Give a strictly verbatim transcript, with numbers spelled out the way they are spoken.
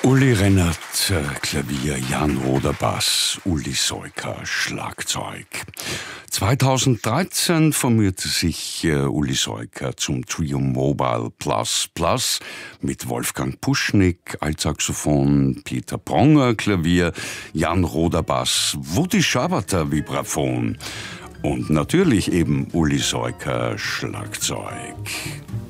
Uli Rennert, äh, Klavier, Jan Roder Bass, Uli Soyka, Schlagzeug. zweitausenddreizehn formierte sich äh, Uli Soyka zum Trio Mobile Plus Plus mit Wolfgang Puschnik, Altsaxophon, Peter Pronger, Klavier, Jan Roder Bass, Woody Schaberter, Vibraphon und natürlich eben Uli Soyka, Schlagzeug.